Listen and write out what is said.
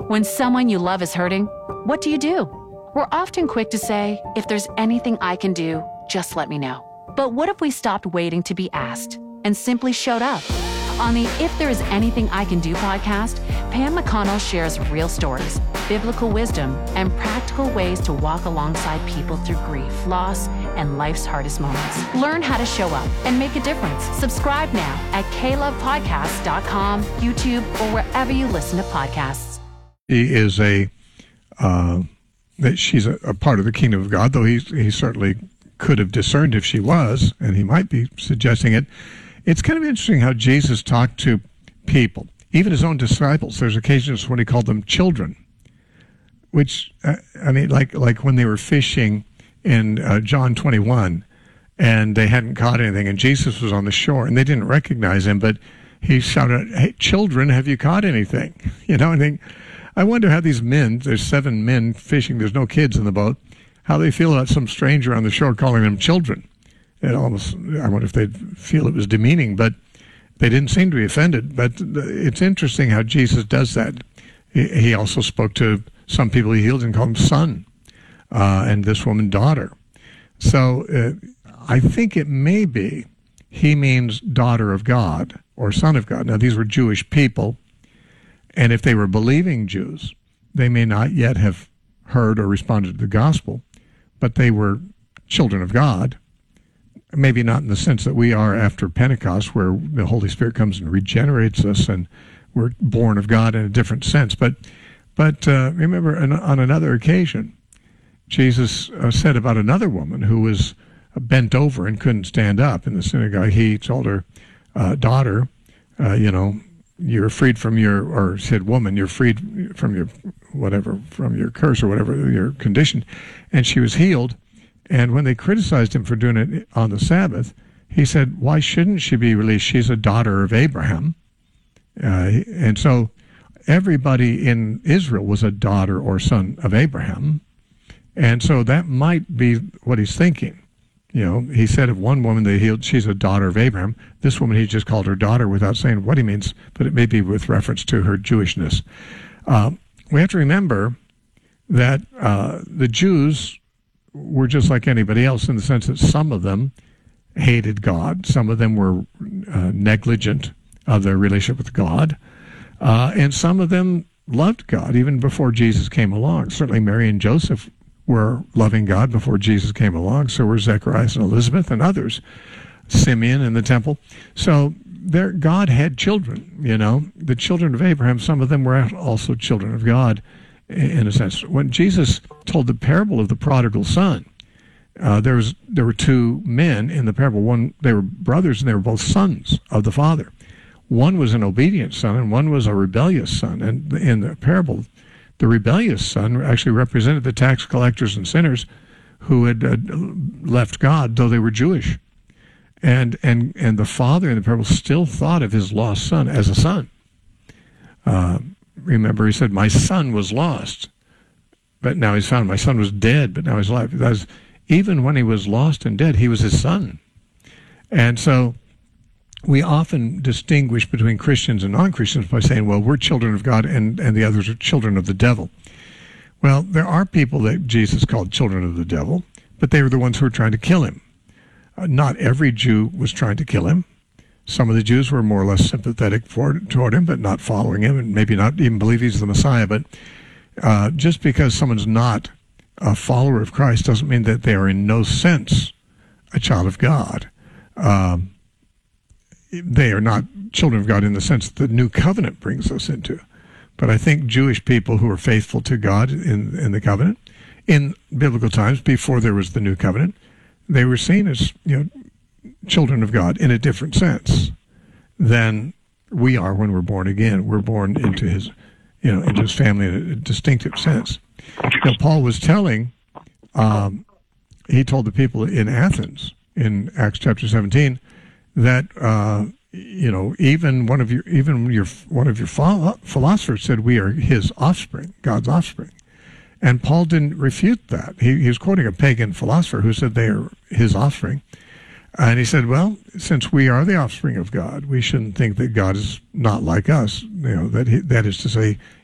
When someone you love is hurting, what do? We're often quick to say, if there's anything I can do, just let me know. But what if we stopped waiting to be asked and simply showed up? On the If There Is Anything I Can Do podcast, Pam McConnell shares real stories, biblical wisdom, and practical ways to walk alongside people through grief, loss, and life's hardest moments. Learn how to show up and make a difference. Subscribe now at klovepodcast.com, YouTube, or wherever you listen to podcasts. He is that she's a part of the kingdom of God, though he certainly could have discerned if she was, and he might be suggesting it. It's kind of interesting how Jesus talked to people, even his own disciples. There's occasions when he called them children, which, like when they were fishing in John 21, and they hadn't caught anything, and Jesus was on the shore, and they didn't recognize him, but he shouted, "Hey, children, have you caught anything?" I wonder how these men, there's 7 men fishing, there's no kids in the boat, how they feel about some stranger on the shore calling them children. I wonder if they'd feel it was demeaning, but they didn't seem to be offended. But it's interesting how Jesus does that. He also spoke to some people he healed and called them son, and this woman daughter. So I think it may be he means daughter of God or son of God. Now, these were Jewish people, and if they were believing Jews, they may not yet have heard or responded to the gospel, but they were children of God. Maybe not in the sense that we are after Pentecost, where the Holy Spirit comes and regenerates us and we're born of God in a different sense. But remember, on another occasion, Jesus said about another woman who was bent over and couldn't stand up in the synagogue. He told her, daughter, you're freed from or said, woman, you're freed from from your curse or whatever, your condition. And she was healed. And when they criticized him for doing it on the Sabbath, he said, why shouldn't she be released? She's a daughter of Abraham. And so everybody in Israel was a daughter or son of Abraham. And so that might be what he's thinking. He said of one woman they healed, she's a daughter of Abraham. This woman, he just called her daughter without saying what he means, but it may be with reference to her Jewishness. We have to remember that the Jews were just like anybody else in the sense that some of them hated God. Some of them were negligent of their relationship with God. And some of them loved God even before Jesus came along. Certainly Mary and Joseph were loving God before Jesus came along. So were Zacharias and Elizabeth and others. Simeon in the temple. So God had children, The children of Abraham, some of them were also children of God. In a sense, when Jesus told the parable of the prodigal son, there were 2 men in the parable. One, they were brothers, and they were both sons of the father. One was an obedient son, and one was a rebellious son. And in the parable, the rebellious son actually represented the tax collectors and sinners who had left God, though they were Jewish. And the father in the parable still thought of his lost son as a son. Remember, he said, my son was lost, but now he's found. My son was dead, but now he's alive. That was, even when he was lost and dead, he was his son. And so we often distinguish between Christians and non-Christians by saying, well, we're children of God and the others are children of the devil. Well, there are people that Jesus called children of the devil, but they were the ones who were trying to kill him. Not every Jew was trying to kill him. Some of the Jews were more or less sympathetic toward him, but not following him, and maybe not even believe he's the Messiah. But just because someone's not a follower of Christ doesn't mean that they are in no sense a child of God. They are not children of God in the sense that the new covenant brings us into. But I think Jewish people who are faithful to God in the covenant, in biblical times, before there was the new covenant, they were seen as, children of God in a different sense than we are when we're born again. We're born into his family in a distinctive sense. Paul was telling, he told the people in Athens in Acts chapter 17 that even one of your philosophers said we are his offspring, God's offspring. And Paul didn't refute that. He was quoting a pagan philosopher who said they are his offspring. And he said, well, since we are the offspring of God, we shouldn't think that God is not like us. That is to say,